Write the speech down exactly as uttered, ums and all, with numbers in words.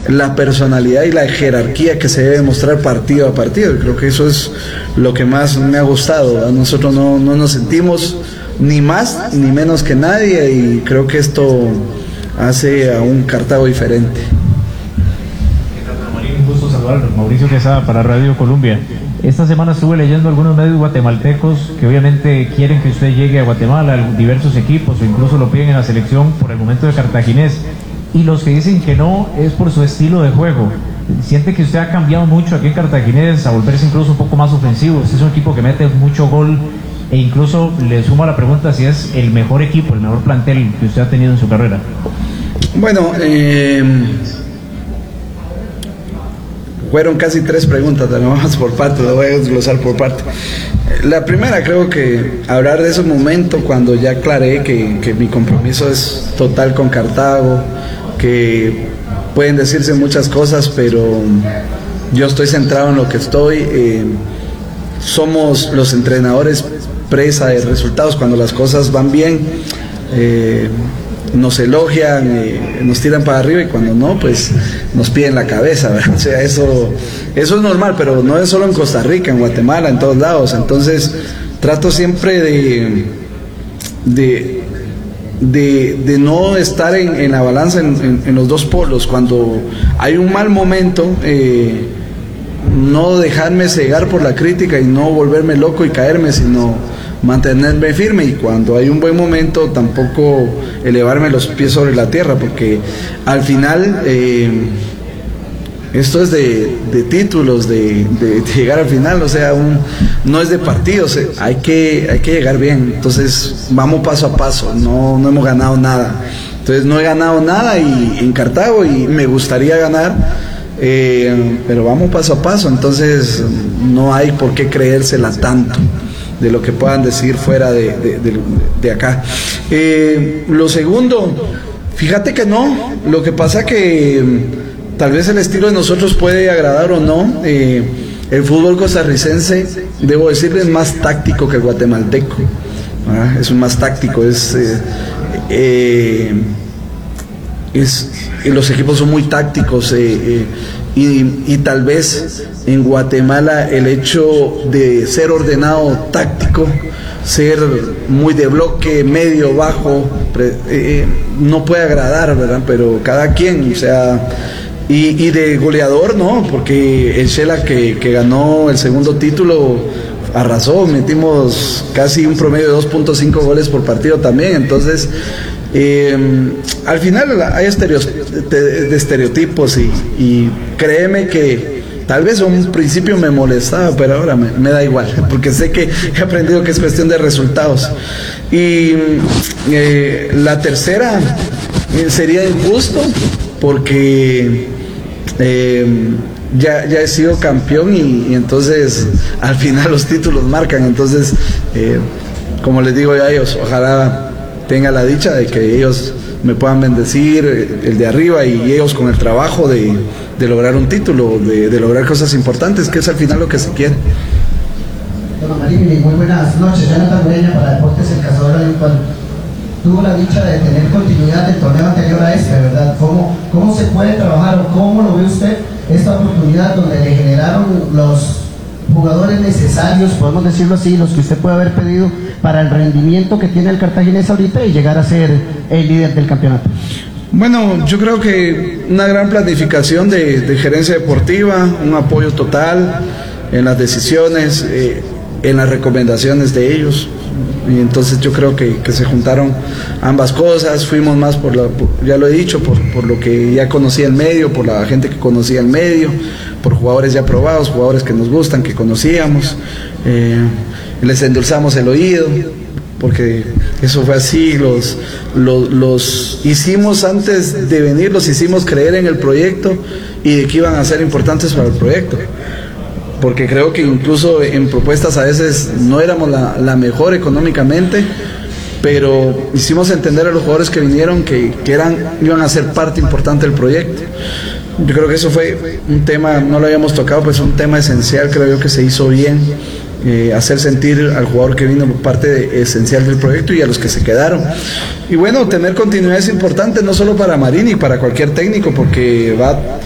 la personalidad y la jerarquía que se debe mostrar partido a partido. Creo que eso es lo que más me ha gustado. A nosotros no, no nos sentimos ni más ni menos que nadie, y creo que esto hace a un Cartago diferente. Un gusto saludar, Mauricio Quesada para Radio Colombia. Esta semana estuve leyendo algunos medios guatemaltecos que obviamente quieren que usted llegue a Guatemala, a diversos equipos, o incluso lo piden en la selección por el momento de Cartaginés, y los que dicen que no es por su estilo de juego. ¿Siente que usted ha cambiado mucho aquí en Cartaginés a volverse incluso un poco más ofensivo? Usted es un equipo que mete mucho gol, e incluso le sumo a la pregunta si es el mejor equipo, el mejor plantel que usted ha tenido en su carrera. Bueno, eh... fueron casi tres preguntas, pero vamos por parte, lo voy a desglosar por parte. La primera, creo que hablar de ese momento cuando ya aclaré que, que mi compromiso es total con Cartago, que pueden decirse muchas cosas, pero yo estoy centrado en lo que estoy. Eh, somos los entrenadores presa de resultados. Cuando las cosas van bien, eh, nos elogian, eh, nos tiran para arriba, y cuando no, pues nos piden la cabeza, ¿verdad? O sea, eso, eso es normal, pero no es solo en Costa Rica, en Guatemala, en todos lados. Entonces trato siempre de de, de, de no estar en, en la balanza en, en, en los dos polos. Cuando hay un mal momento, eh, no dejarme cegar por la crítica y no volverme loco y caerme, sino mantenerme firme, y cuando hay un buen momento tampoco elevarme los pies sobre la tierra, porque al final eh, esto es de, de títulos, de, de, de llegar al final, o sea, un, no es de partidos, eh, hay que, hay que llegar bien. Entonces vamos paso a paso, no, no hemos ganado nada, entonces no he ganado nada y, en Cartago, y me gustaría ganar, eh, pero vamos paso a paso. Entonces no hay por qué creérsela tanto de lo que puedan decir fuera de, de, de, de acá. Eh, lo segundo, fíjate que no, lo que pasa que tal vez el estilo de nosotros puede agradar o no. Eh, el fútbol costarricense, debo decirles, es más táctico que el guatemalteco, ¿verdad? Es un más táctico, es, eh, eh, es los equipos son muy tácticos, eh, eh, y, y tal vez en Guatemala el hecho de ser ordenado, táctico, ser muy de bloque, medio, bajo, pre, eh, no puede agradar, ¿verdad? Pero cada quien, o sea, y, y de goleador no, porque el Shela que, que ganó el segundo título arrasó, metimos casi un promedio de dos punto cinco goles por partido también. Entonces Eh, al final hay estereotipos, y, y créeme que tal vez a un principio me molestaba, pero ahora me, me da igual, porque sé que he aprendido que es cuestión de resultados. Y eh, la tercera eh, sería injusto, porque eh, ya, ya he sido campeón, y, y entonces al final los títulos marcan. Entonces eh, como les digo a ellos, ojalá tenga la dicha de que ellos me puedan bendecir, el de arriba, y ellos con el trabajo de, de lograr un título, de, de lograr cosas importantes, que es al final lo que se quiere. Don Marini, muy buenas noches. Jonathan Ureña para Deportes El Cazador Habitual. Tuvo la dicha de tener continuidad del torneo anterior a este, ¿verdad? ¿Cómo, cómo se puede trabajar, o cómo lo ve usted esta oportunidad donde le generaron los jugadores necesarios, podemos decirlo así, los que usted puede haber pedido para el rendimiento que tiene el Cartaginés ahorita y llegar a ser el líder del campeonato? Bueno, yo creo que una gran planificación de, de gerencia deportiva, un apoyo total en las decisiones, eh, en las recomendaciones de ellos. Y entonces yo creo que, que se juntaron ambas cosas. Fuimos más por, la, por ya lo he dicho, por, por lo que ya conocía el medio, por la gente que conocía el medio, por jugadores ya probados, jugadores que nos gustan, que conocíamos. Eh, les endulzamos el oído, porque eso fue así. Los, los, los hicimos antes de venir, los hicimos creer en el proyecto y de que iban a ser importantes para el proyecto. Porque creo que incluso en propuestas a veces no éramos la, la mejor económicamente, pero hicimos entender a los jugadores que vinieron que, que eran, iban a ser parte importante del proyecto. Yo creo que eso fue un tema, no lo habíamos tocado, pues un tema esencial, creo yo que se hizo bien, eh, hacer sentir al jugador que vino parte de, esencial del proyecto, y a los que se quedaron. Y bueno, tener continuidad es importante, no solo para Marini, para cualquier técnico, porque va